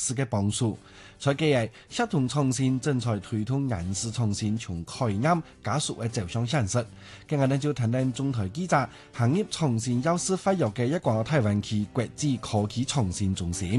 師嘅幫助。在今日，協同創新正在推動人事創新從概念加速嘅走向現實。今日呢就談談中台記者行業創新優勢發育嘅一個台灣區國際科技創新中心。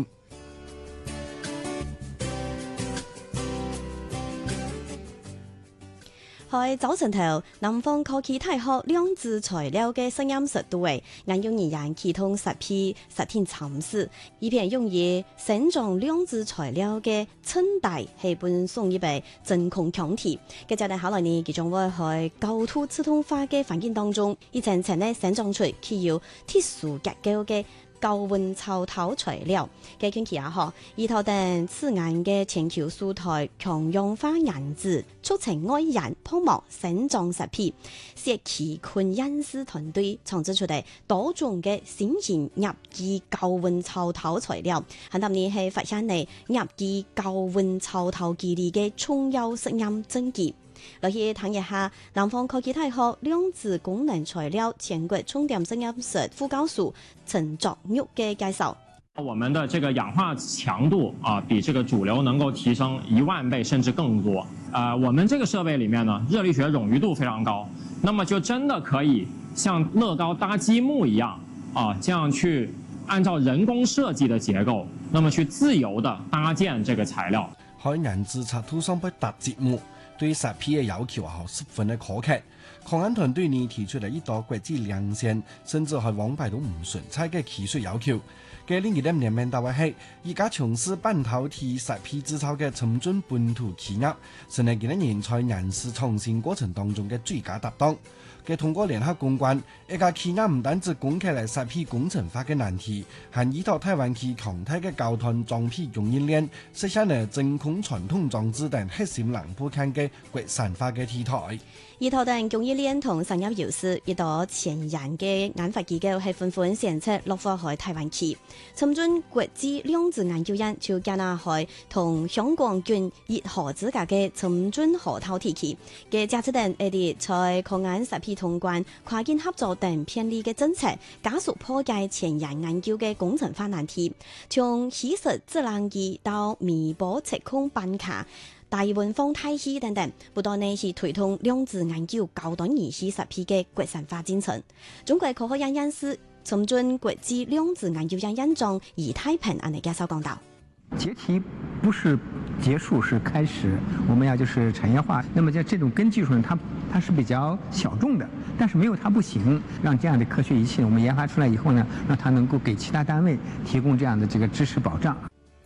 喺早晨頭，南方科技大學量子材料嘅實驗室度位，應用人員啟動實體測試，以便用於生長量子材料嘅稱大係本送一備真空腔體。嘅就係後來呢，佢將會喺高度自動化嘅環境當中，一層層咧生長出具有特殊結構嘅高溫超透材料嘅圈期也好，以頭等此眼嘅全球數台強氧化原子促成外人泡沫生長實體，石奇坤因斯團隊創製出嚟多種嘅新型入機高溫超透材料，喺當年係發現嚟入機高溫超透技術嘅重要實驗證據。落去睇一下南方科技大學量子功能材料全國重點實驗室副教授陳作玉嘅介紹。 我們的這個氧化強度比這個主流能夠提升10000倍甚至更多。我們這個設備裡面呢，熱力學冗餘度非常高，那麼就真的可以像樂高搭積木一樣這樣去按照人工設計的結構，那麼去自由地搭建這個材料。 喺人字插圖上不搭積木。對實體嘅要求係十分嘅苛刻，抗安團隊呢提出嚟一道國際領先，甚至係往擺到唔順差嘅技術要求。嘅另一點人民大話係，而家從事半導體實體製造嘅深圳本土企業，成為幾多年在人事創新過程當中嘅最佳搭檔。嘅通過聯合公關，一家企業唔單止攻克嚟實體工程化嘅難題，還依託台灣區強大嘅交通裝備供應鏈，實現了真空傳統裝置等核心零部件嘅國產化嘅題材。 依託等供應鏈同產業優勢，一道前沿嘅研發機構係紛紛選擇落戶喺台灣區。深圳國際量子研究院就加拿大同香港郡熱河之間嘅深圳河套地區嘅價值等一啲在抗安實體通關、跨境合作等便利嘅政策，加速破解前沿研究嘅工程化難題，從稀釋質量儀到微波測控板卡、大溫風態氣等等，不斷呢是推動量子研究高端儀器實體嘅國產化進程。中國科學院院士、深圳國際量子研究院院長余太平按你介紹講到： 解題不是結束，是開始。我們要就是產業化。那麼在這種根技術呢，它是比較小眾的，但是沒有它不行。讓這樣的科學儀器我們研發出來以後呢，讓它能夠給其他單位提供這樣的這個知識保障。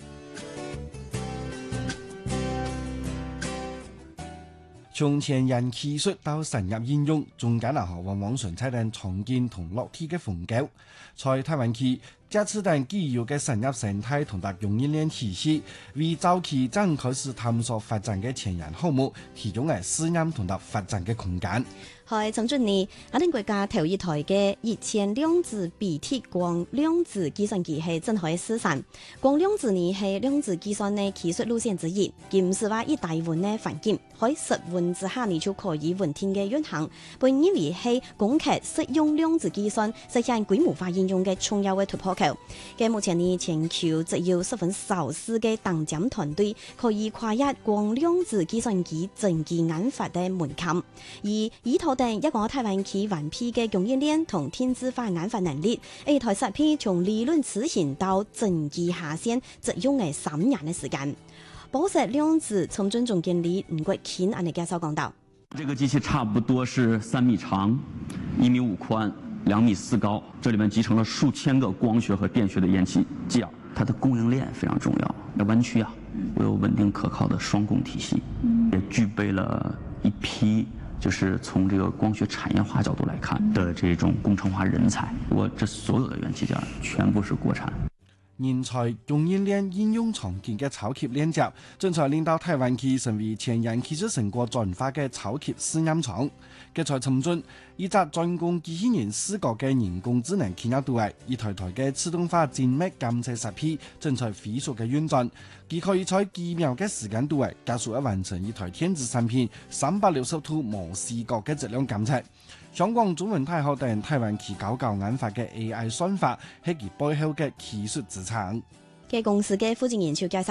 從前沿技術到深入應用，中間往往存在定重建同落地嘅風格。在台灣區，這次等基要嘅深入生態同埋供應鏈體系，為早期正開始探索發展嘅前沿項目提供嘅試驗同埋發展嘅空間。 喺深圳呢，我哋國家頭一台嘅熱線量子比特光量子計算機係正喺試產。光量子呢係量子計算嘅技術路線之一，佢唔係話一大溫嘅環境，喺室溫之下呢就可以穩定嘅運行。本以為係攻克實用量子計算實現規模化應用嘅重要嘅突破口。嘅目前呢，全球只有十分少數嘅頂尖團隊可以跨越光量子計算機整機研發嘅門檻，而依托一個台灣區完備嘅供應鏈同天子化研發能力，一台實體從理論實現到整機下線，只用係3年嘅時間。寶石量子深圳總經理吳國謙按你介紹講到： 這個機器差不多是3米長、1米5寬、2米4高，這裡面集成了數千個光學和電學的煙氣件，它的供應鏈非常重要。要灣區我有穩定可靠的雙供體系，也具備了一批就是從這個光學產業化角度來看的這種工程化人才，我這所有的元器件全部是國產。 人才供應鏈應用常見嘅超級鏈接，正在令到台灣區成為前沿技術成果轉化嘅超級試驗場。嘅在深圳，一隻專攻機器人視覺嘅人工智能企業度位，一台台嘅自動化精密監測實體正在飛速嘅運轉，佢可以在幾秒嘅時間度位加速一完成一台電子產品360度無視覺嘅質量監測。香港中文大學等台灣區高教研發嘅 AI 算法係其背後嘅技術支撐。 嘅公司嘅負責人就介紹。